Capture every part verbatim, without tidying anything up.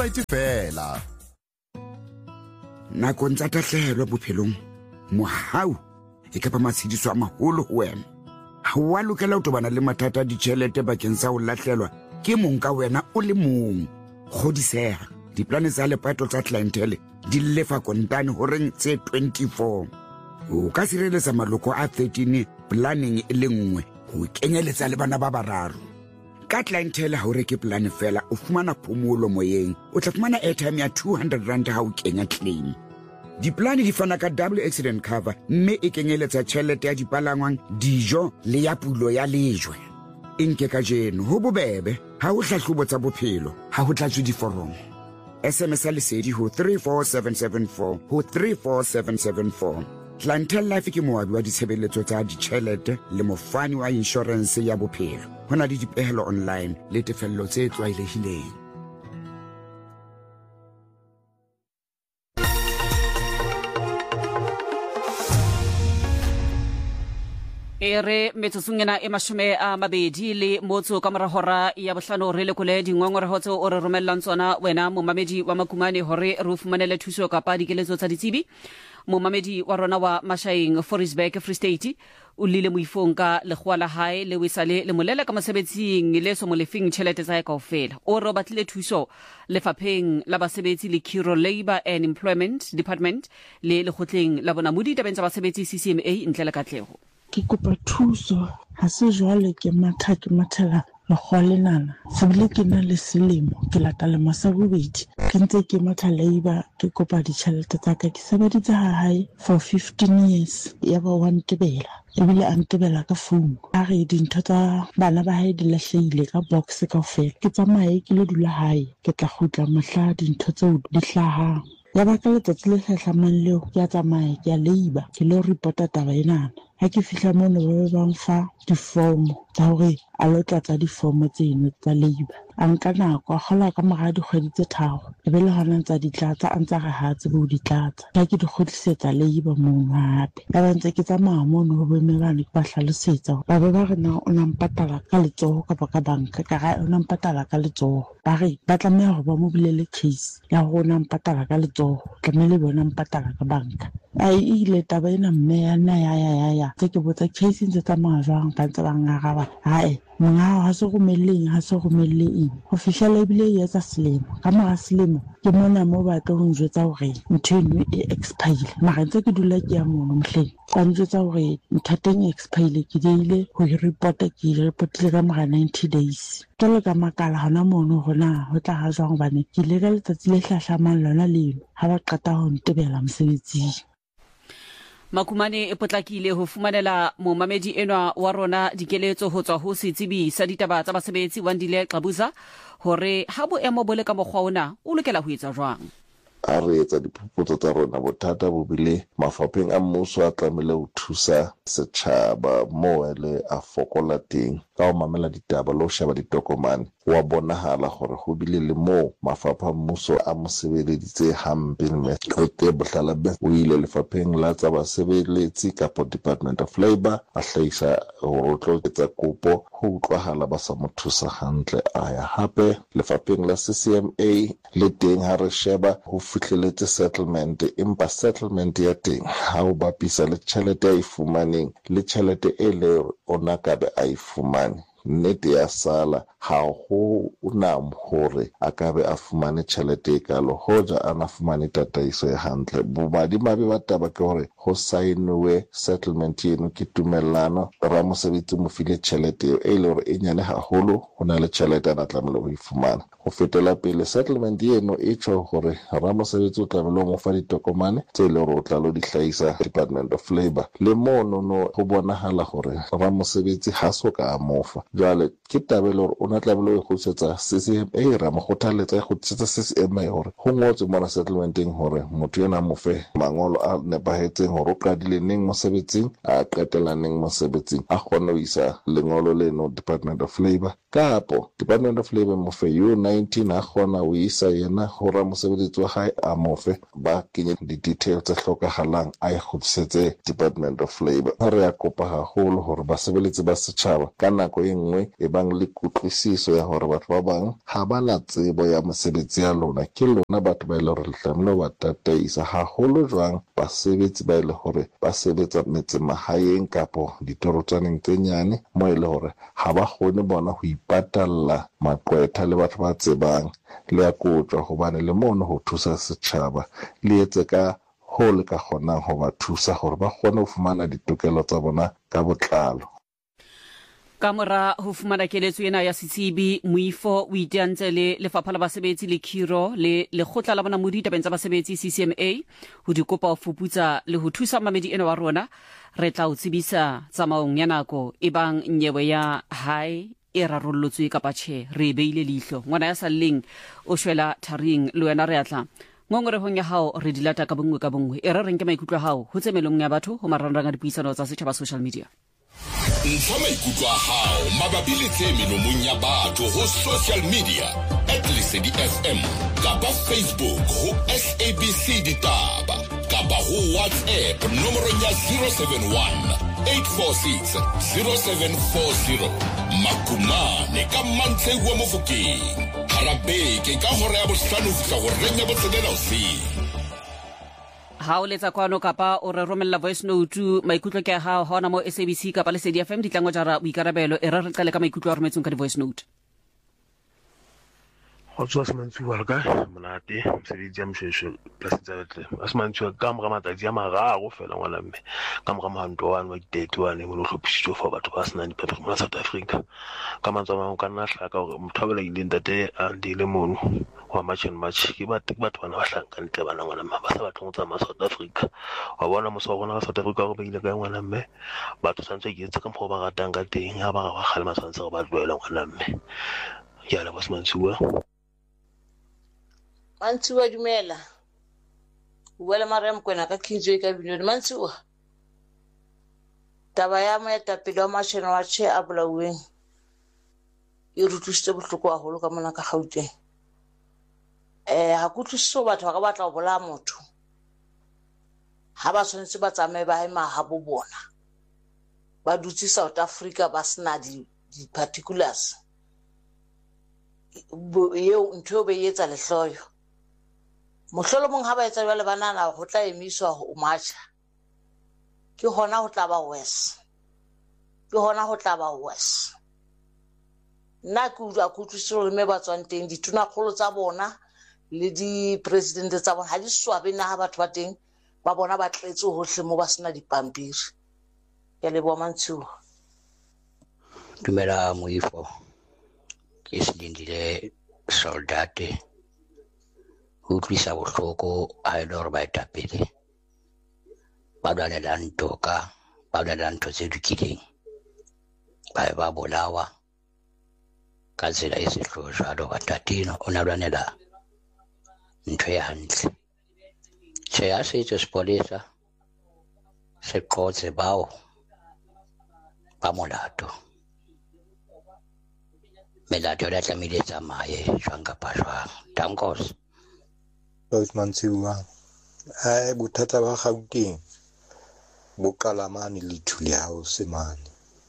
fela nakong tsa tahlehelo bophelong mohau e ka ba matshediso a maholo ho wena ha wa lokela ho tobana le mathata a ditjhelete bakeng sa ho lahlelwa ke mong ka wena o le mong kgodiseha diplane tsa lepato tsa clientele di lefa kontane ho reng tse twenty-four o ka sireletsa maloko a thirteen planning e le nngwe ho kenyeletsa le bana ba bararo ka clientele ha o reke plan fela o fumana phomolo moyeng o tla fumana airtime ya two hundred rand ha o kenya claim diplane di fana ka double accident cover mme e kenyeletsa tjhelete ya dipalangwang dijo le ya pulo ya lejwe inke ka jeno ho bobebe ha o hlahlobo tsa bophelo ha ho tlatswe diforomo S M S lesedi ho three four seven seven four ho three four seven seven four Clientele Life ke moabi wa ditshebeletso tsa ditjhelete le mofani wa insurance ya bophelo hona le dipehelo online le tefello tse tlwaelehileng ere metsosungena e mashume a mabedi le motso ka morahora ya bohlano re le kole dingongore tse o re romellang tsona wena momamedi wa Makumane hore re fumanele thuso ka pa dikeletso tsa ditsebi momamedi wa rona wa Mashaeng Forisberg Free State o lile moifong ka legwa la hae le wisale le molele ka mosebetsing le so molefing tšhelete tsa kaofela o re batlile thuso lefapheng la basebetsi le Kiro Labour and Employment Department le lekgotleng la bonamodi tabeng tsa basebetsi C C M A ntle le katlego ke kopa thuso ha se jwale ke matha ke mathela le kgolenana sebile ke na le selemo ke lata le masa bobedi ke ntse ke matha Labour ke kopa ditjhelete tsa ka ke sebeditse ha hae for fifteen years ya ba one tebela ebile a ntebela ka phone a re dintho tsa bana ba hae di lahlehile ka box kaofela ke tsamaye ke le dula hae ke tla khutla mahla dintho tseo di hlahang ya ba ka letsatsi le hlahlamang leo ke a tsamaya ke a Labour ke lo reporta taba enana ha ke fihla mona ba ba mfa difomo tsa hore a lo tlatsa difomo tseno tsa Labour a nka nako a kgola ka mora dikgwedi tse tharo e be le hona ntsa di tlatsa a ntsa re ha tsebe ho di tlatsa ka ke di kgotlisetsa Labour mono hape ya ba ntse ke tsamaya mono ho bone bana ke ba hlalosetsa ba be ba re na o na mpatala ka letsoho ka ka banka ka ga o na mpatala ka letsoho ba re ba tlameha ho ba mo bulele case ya ho na mpatala ka letsoho tlamele bona mpatala ka banka ai ile taba ena mme ya na ya ya ya ya tse ke botsa case ntse tsamaya jwang ba ntse ba ngaraba hae monga ha se romeleng ha se romeleng ho fihlela ebile ya tsa selemo ka mora selemo ke mona mo ba tlo ho njwetsa hore ntho eno e expire mara ntse ke dula ke ya mono mhleng ka njwetsa hore nthateng expire ke deile ho report ke reportile ka mora ninety days tole ka makala hona mono hona ho tla ha jwang bane ke le ka letsatsi le hlahlamang lona leno ha ba qeta ho ntebela mosebetsing Makumane e potlakile ho fumanela momamedi enwa wa rona dikeletso ho tswa ho setsebi sa ditaba tsa basebetsi Wandile Qabuza hore ha boemo bo le ka mokgwa ona o lokela ho etsa jwang a re etsa diphuputso tsa rona bothata bo bile mafapheng a mmuso a tlamehile ho thusa setjhaba moo le a fokola teng ka ho mamela ditaba le ho sheba ditokomane wa bonahala hore ho bile le moo mafapha a mmuso a mosebeleditse hampe mme o te bohlala be o ile lefapheng la tsa basebeletsi kapa Department of Labour a hlahisa hore o tlo etsa kopo ho utlwahala ba sa mo thusa hantle aya hape lefapheng la C C M A le teng ha re sheba ho fihleletse settlement empa settlement ya teng ha o bapisa le tjhelete ya ifumaneng le tjhelete e le ona ka be a ifumane nnete ya sala ha ho una hore a ka be a fumane tjhelete e kalo hoja ana fumane tataiso ya hantle bomadi mabe ba taba ke hore ho sainwe settlement eno ke tumellano ra mosebetsi mo file tjhelete e le hore e nyane haholo hona le tjhelete ana tlamelo ho ifumana ho fetela pele settlement eno e tsho hore ra mosebetsi o tlamelo mo fa ditokomane tse le hore o tla lo di hlahisa Department of Labour le mono no ho bonahala hore ra mosebetsi ha soka a mofa jwale ke tabelo hore ona tlamelo go tsetsa C C M A ra mo kgothaletsa go tsetsa C C M A hore ho ngotse mona settlementeng hore motho yena mo fe mangolo a nepahetseng hore o qadile neng mosebetsing a qetela neng mosebetsing a kgone ho isa lengolo leno Department of Labour kapo Department of Labour mo fe U nineteen a kgona ho isa yena ho ra mosebetsi wa hae a mo fe ba kenye di details tse hlokahalang a ikhutsetse Department of Labour re ya kopa haholo hore basebeletsi ba setjhaba ka nako e nngwe e bang le kutlwisiso kutlwisiso ya hore batho ba bang ha ba na tsebo ya mosebetsi ya lona. Ke lona batho ba ile hore le tlamehile ba tataisa haholo jwang basebetsi ba ile hore ba sebetsa metseng mahaeng kapo ditorotsaneng tse nyane mo ile hore ha ba kgone bona ho ipatalla maqwetha le batho ba tsebang. Le a kotswa hobane le mono ho thusa setjhaba le etse ka ho le ka kgonang ho ba thusa hore ba kgone ho fumana ditokelo tsa bona ka botlalo. Ka mora ho fumana keletso ena ya setsebi, Moifo o iteantse le lefapha la basebetsi le khiro le lekgotla la bonamodi tabeng tsa basebetsi C C M A ho di kopa ho fuputsa le ho thusa mamedi ena wa rona. Re tla o tsebisa tsamaong ya nako ebang nyewe ya hae e rarollotswe kapa tjhe, re beile leihlo. Ngwana ya saleng o shwela tharing le wena re atla ngongorehong ya hao re dilata ka bongwe ka bongwe e re reng ke maikutlo a hao ho tsemelong ya batho ho marangrang a dipuisano tsa setjhaba social media. Ntsha maikutlo a hao mabapi le tsemelong ya batho ho social media at Lesedi F M kapa Facebook ho S A B C Ditaba kapa ho WhatsApp nomorong ya zero seven one eight four six zero seven four zero. Makumane ka Mantlhe wa Mofokeng harabeke ka hora ya bohlano fihla ho renya botselela hoseng. Ha o letsa kwano kapa o re romella voice note maikutlo ke ha hona mo S A B C kapa Lesedi F M ditlango jara boikarabelo e re re qale ka maikutlo a rometseng ka di voice note. Go Asmantshua ka monate mosebetsi ya mshweshwe plasing tsa betle Asmantshua ka mora matsatsi a mararo fela ngwana mme ka mora mohanto wa wa thirty-one mo lo hlophisitswe for batho ba sena diphepho mo South Africa ka mantswe a ka nna hlaka hore motho ba le ileng tate a ndile mono wa match and match ke batho batho bana ba hlanka ntle bana ngwana mme ba sa batho go tsamaya South Africa wa bona moso wa rona wa South Africa go beile ka ngwana mme batho santse ke etsa ka mphoko ba ratang ka teng ha ba ba kgalema santse go ba tloela ngwana mme ya la Asmantshua. Mantsiwa dumela. Uwela Mariam kwena ka kinzwe ka binoni Mantsiwa. Taba ya moetapele wa masheno wa tjhe a bolauweng. E rutusitse bohloko haholo ka mona ka Gauteng. Eh ha kutlwisiso batho ba ka batla ho bolaya motho. Ha ba tshwanetse ba tsamaye ba ema ha bo bona. Ba dutse South Africa ba sena di di particulars. Yeo ntho be yetsa lehloyo. Mohlolo mong ha ba etsa jwale banana ho tla emiswa ho matcha. Ke hona ho tla ba worse. Ke hona ho tla ba worse. Nna ke utlwa kutlwisiso le me ba tswang teng dituna kgolo tsa bona le di president tsa bona ha di swabe na ha batho ba teng ba bona ba tletse hohle mo ba sena dipampiri. Ya leboha Mantshiwa. Dumela Moifo. Ke Selindile soldate ho tlisa bohloko ha e le hore ba etapele ba lwanela ntoka ba lwanela ntho tse lokileng ba ba bolawa ka tsela e sehloho jwalo ba tatino o na lwanela ntho ya hantle tjhe ya setso sepolesa se qotse bao ba molato melato ya tlamehile tsamaye jwang kapa jwang. Tankos Mantsiwa ai bothata ba Gauteng bo kalamane le Thuli House mane.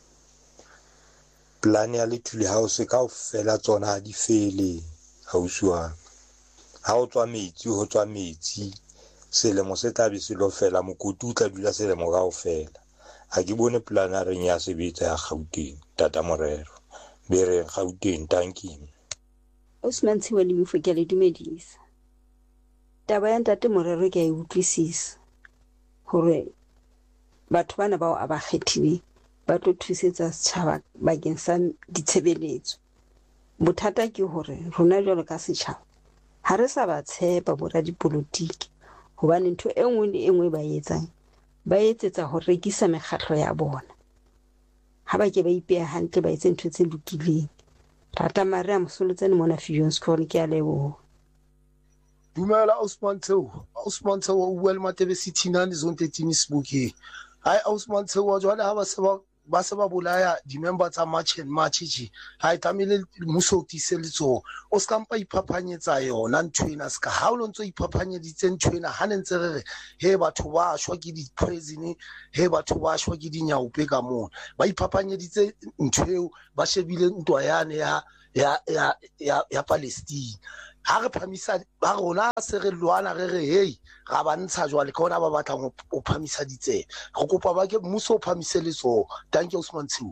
Plan ya le Thuli House kaofela tsona ha di fele hauswa. Ha o tswa metsi ho tswa metsi selemo se tlabe se lo fela mokoti o tla dula selemo kaofela. Ha ke bone plan ya reng ya sebetsa ya Gauteng tata Morero be re Gauteng tanking. Osmantsiwa le Mofokeng le dumedisa. Taba ya ntate Morero ke a e utlwisisa hore batho bana bao a ba kgethile ba tlo thusetsa setjhaba bakeng sa ditshebeletso. Bothata ke hore rona jwalo ka setjhaba ha re sa ba tshepa bora dipolotiki hobane ntho e nngwe le e nngwe ba etsang ba etsetsa ho rekisa mekgatlo ya bona. Ha ba ke ba ipeha hantle ba etse ntho tse lokileng. Tata Maria Mosolotsane mona Fusion Score ke a leboha. Dumela Osman Theo, Osman Theo o bua le Matebe City nane zone thirteen Sebokeng. Hai Osman Theo jwale ha ba se ba ba se ba bolaya di-member tsa March and March je. Hai tamile mmuso o tise letso. O ska mpa iphaphanyetsa yona ntwena ska ha o ntse iphaphanyeditse ntwena ha ne ntse re re he batho ba shwa ke di-prison he batho ba shwa ke dinyaupe ka mona. Ba iphaphanyeditse ntweo ba shebile ntwa yane ya ya ya ya ya Palestine ha re phamisa ba rona se re lwana re re hey ga ba ntsha jwa le khona ba batlang o phamisa ditsela go kopa ba ke mmuso o phamise le so. Thank you Usman Tshiwo.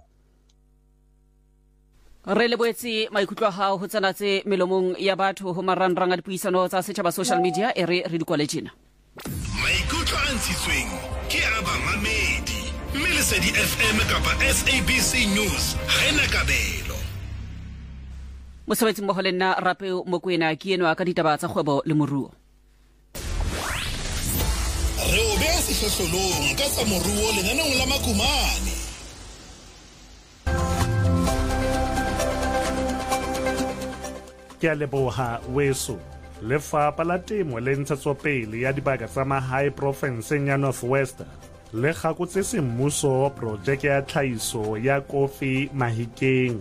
re le boetse maikutlo ha ho tsena tse melomong ya batho ho marangrang a dipuisano tsa setjhaba social media e re re di kwale tjena. Maikutlo a ntshitsweng ke a bamamedi mme Lesedi F M kapa S A B C News ha ena kabelo. Mosebetsi mmoho le nna Rape Mokoena ke enwa ka ditaba tsa kgwebo le moruo. Re o beha sehlohlolong ka tsa moruo lenaneng la Makumane. Ke a leboha weso. Lefapha la temo le ntshetsopele ya dibaka tsa mahae profenseng ya North West le gakotse semmuso projeke ya tlhahiso ya kofi Mahikeng.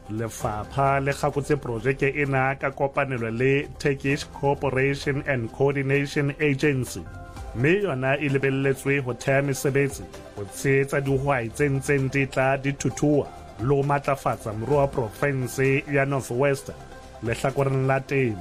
Lefapha le gakotse projeke ena ka kopanelo le Turkish Cooperation and Coordination Agency, mme yona e lebelletswe ho thea mesebetsi ho tshehetsa dihwai tse ntseng di tla di thuthuwa le ho matlafatsa moruo wa profense ya North West. Lehlakoreng la temo,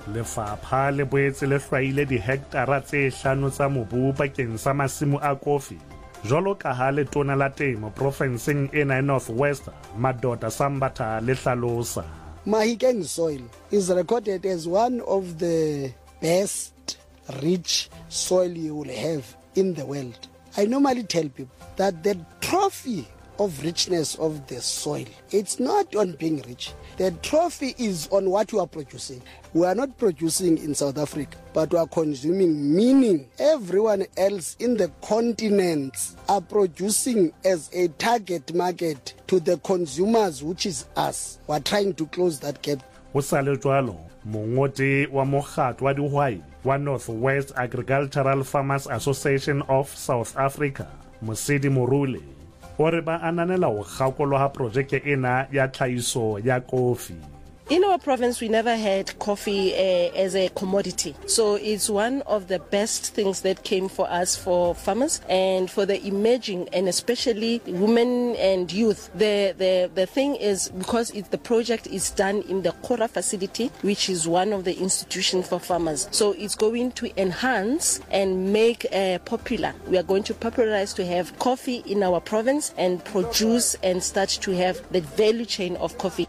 lefapha le boetse le hlwaile dihektara tse hlano tsa mobu bakeng sa masimo a kofi, jwalo ka ha letona la temo profenseng ena ya North West Madoda Sambatha le hlalosa. Mahikeng soil is recorded as one of the best rich soil you will have in the world. I normally tell people that the trophy of richness of the soil, it's not on being rich. The trophy is on what you are producing. We are not producing in South Africa, but we are consuming, meaning everyone else in the continents are producing as a target market to the consumers, which is us. We are trying to close that gap. Ho sa le jwalo, mongoti wa mokgatlo wa dihwai wa North West Agricultural Farmers Association of South Africa, Mosidi Morule, hore ba ananela ho kgakolwa ha projeke ena ya tlhahiso ya kofi. In our province, we never had coffee uh, as a commodity. So it's one of the best things that came for us, for farmers and for the emerging, and especially women and youth. The the, the thing is, because it, the project is done in the Kora facility, which is one of the institutions for farmers. So it's going to enhance and make uh, popular. We are going to popularize to have coffee in our province and produce and start to have the value chain of coffee.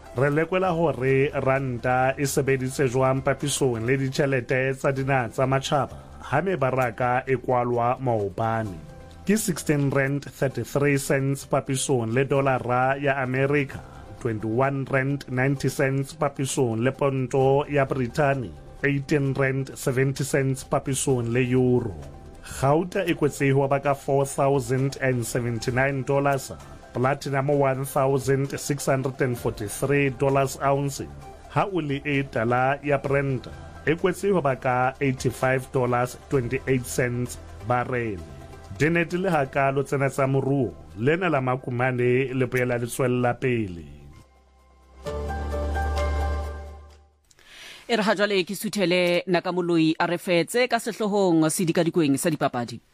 Ranta e sebeditse jwang papisong le ditjhelete tsa dinaha tsa matjhaba ha mebaraka e kwalwa maobane. Ke sixteen rand thirty-three cents papisong le dolara ya America, twenty-one rand ninety cents papisong le ponto ya Britain, eighteen rand seventy cents papisong le euro. Gauta e kwetseho ba ka four thousand seventy-nine dollars, platinum one thousand six hundred forty-three dollars ounce, ha o le e tala ya Brent e kwetseho ba ka eighty-five dollars twenty-eight cents barrel. Dinete le hakalo tsena tsa moruo lena la Makumane le boela le tswella pele. E re ha jwale ke suthele Nakamoloi a re fetse ka sehlohong sedikadikweng sa dipapadi.